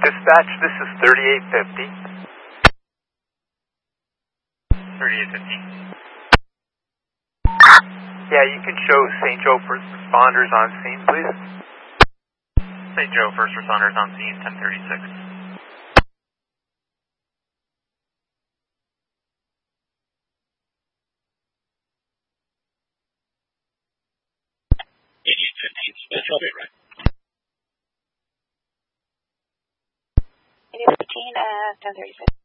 Dispatch, this is 3850. 3850. Yeah, you can show St. Joe first responders on scene, please. St. Joe first responders on scene, 1036. That's probably right. 8815, 1036.